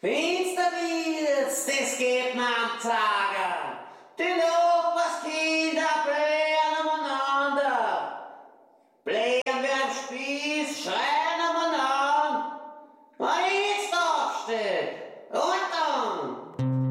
Wenn's da willst, das geht man am Tage. Den